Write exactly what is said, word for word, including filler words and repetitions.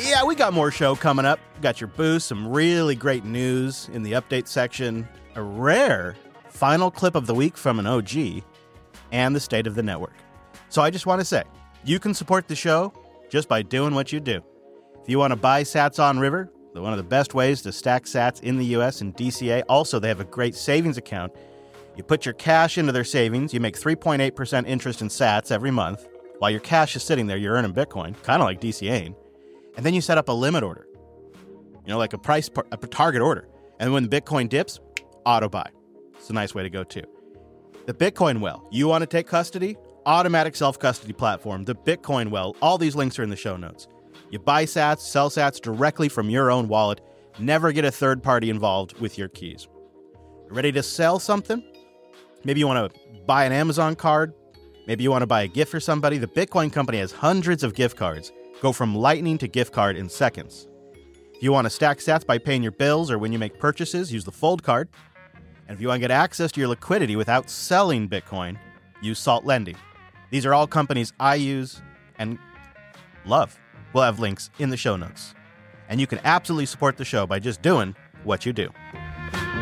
Yeah, we got more show coming up. Got your boost, some really great news in the update section, a rare final clip of the week from an O G, and the state of the network. So I just want to say, you can support the show just by doing what you do. If you want to buy Sats on River, one of the best ways to stack Sats in the U S and D C A. Also, they have a great savings account. You put your cash into their savings, you make three point eight percent interest in Sats every month. While your cash is sitting there, you're earning Bitcoin, kind of like DCAing. And then you set up a limit order, you know, like a price, a target order. And when Bitcoin dips, auto buy. It's a nice way to go too. The Bitcoin Well, you want to take custody? Automatic self-custody platform, the Bitcoin Well. All these links are in the show notes. You buy Sats, sell Sats directly from your own wallet. Never get a third party involved with your keys. Ready to sell something? Maybe you want to buy an Amazon card. Maybe you want to buy a gift for somebody. The Bitcoin Company has hundreds of gift cards. Go from Lightning to gift card in seconds. If you want to stack Sats by paying your bills or when you make purchases, use the Fold card. And if you want to get access to your liquidity without selling Bitcoin, use Salt Lending. These are all companies I use and love. We'll have links in the show notes. And you can absolutely support the show by just doing what you do.